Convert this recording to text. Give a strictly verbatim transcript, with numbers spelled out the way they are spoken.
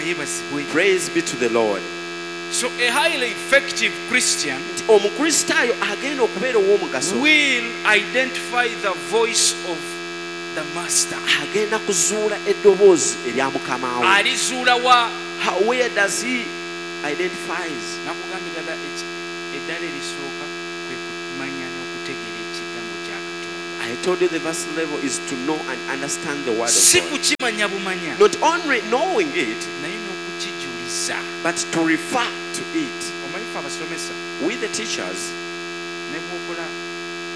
yebazibwe. Praise be to the Lord. So a highly effective Christian Omukristaayo agenda okubeera ow'omugaso will identify the voice of the master. agenda kuzuula eddoboozi erya mukama we. Alizuula wa? How, where does he identifies? Nakugambira ddala eddala erisooka kwe kumanya n'okutegeera ekigambo kya Katonda. I told you the first level is to know and understand the word Si of God. kukimanya bumanya, Not only knowing it, naye n'okukijuliza. but to refer to it. Omanyi ffe abasomesa We the teachers, ne bw'okola